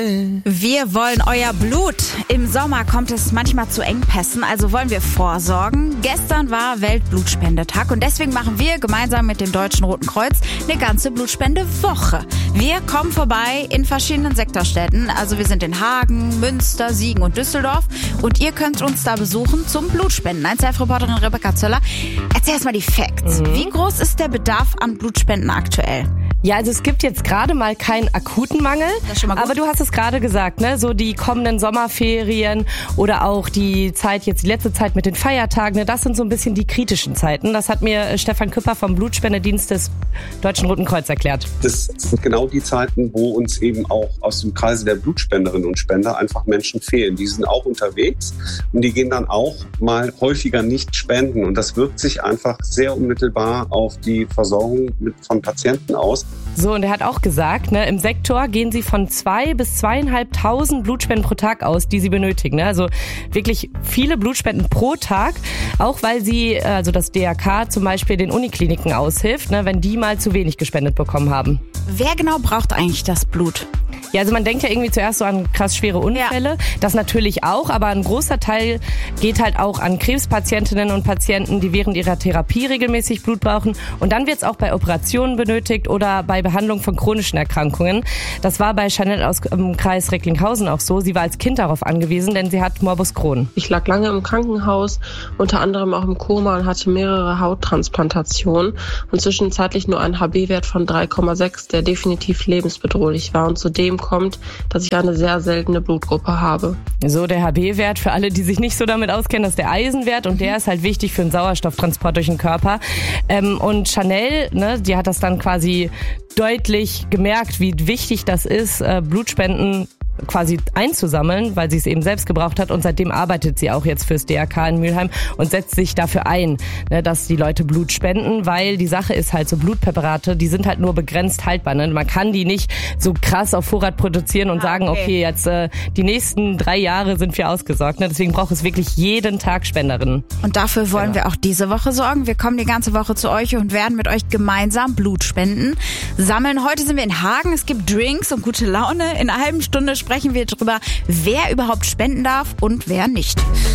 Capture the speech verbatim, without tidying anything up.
Wir wollen euer Blut. Im Sommer kommt es manchmal zu Engpässen, also wollen wir vorsorgen. Gestern war Weltblutspendetag und deswegen machen wir gemeinsam mit dem Deutschen Roten Kreuz eine ganze Blutspendewoche. Wir kommen vorbei in verschiedenen Sektorstädten, also wir sind in Hagen, Münster, Siegen und Düsseldorf und ihr könnt uns da besuchen zum Blutspenden. eins Live-Reporterin Rebecca Zöller, erzähl erst mal die Facts. Mhm. Wie groß ist der Bedarf an Blutspenden aktuell? Ja, also es gibt jetzt gerade mal keinen akuten Mangel, Das ist schon mal gut. aber du hast es gerade gesagt, ne? So die kommenden Sommerferien oder auch die Zeit, jetzt die letzte Zeit mit den Feiertagen, ne? Das sind so ein bisschen die kritischen Zeiten. Das hat mir Stefan Küpper vom Blutspendedienst des Deutschen Roten Kreuz erklärt. Das sind genau die Zeiten, wo uns eben auch aus dem Kreise der Blutspenderinnen und Spender einfach Menschen fehlen. Die sind auch unterwegs und die gehen dann auch mal häufiger nicht spenden. Und das wirkt sich einfach sehr unmittelbar auf die Versorgung mit, von Patienten aus. So, und er hat auch gesagt, ne, im Sektor gehen sie von zwei bis zweieinhalbtausend Blutspenden pro Tag aus, die sie benötigen. Ne? Also wirklich viele Blutspenden pro Tag, auch weil sie, also das D R K zum Beispiel den Unikliniken aushilft, ne, wenn die mal zu wenig gespendet bekommen haben. Wer genau braucht eigentlich das Blut? Ja, also man denkt ja irgendwie zuerst so an krass schwere Unfälle. Ja. Das natürlich auch, aber ein großer Teil geht halt auch an Krebspatientinnen und Patienten, die während ihrer Therapie regelmäßig Blut brauchen. Und dann wird es auch bei Operationen benötigt oder bei Behandlung von chronischen Erkrankungen. Das war bei Chanel aus dem Kreis Recklinghausen auch so. Sie war als Kind darauf angewiesen, denn sie hat Morbus Crohn. Ich lag lange im Krankenhaus, unter anderem auch im Koma und hatte mehrere Hauttransplantationen und zwischenzeitlich nur einen H B-Wert von drei Komma sechs, der definitiv lebensbedrohlich war. Und zudem kommt, dass ich eine sehr seltene Blutgruppe habe. So, der H B-Wert, für alle, die sich nicht so damit auskennen, das ist der Eisenwert und der ist halt wichtig für den Sauerstofftransport durch den Körper. Ähm, und Chanel, ne, die hat das dann quasi deutlich gemerkt, wie wichtig das ist, äh, Blutspenden quasi einzusammeln, weil sie es eben selbst gebraucht hat und seitdem arbeitet sie auch jetzt fürs D R K in Mülheim und setzt sich dafür ein, ne, dass die Leute Blut spenden, weil die Sache ist halt so, Blutpräparate, die sind halt nur begrenzt haltbar, ne? Man kann die nicht so krass auf Vorrat produzieren und ah, sagen, okay, okay jetzt äh, die nächsten drei Jahre sind wir ausgesorgt, ne? Deswegen braucht es wirklich jeden Tag Spenderinnen. Und dafür wollen ja. wir auch diese Woche sorgen. Wir kommen die ganze Woche zu euch und werden mit euch gemeinsam Blut spenden, sammeln. Heute sind wir in Hagen, es gibt Drinks und gute Laune. In einer halben Stunde sprechen wir darüber, wer überhaupt spenden darf und wer nicht.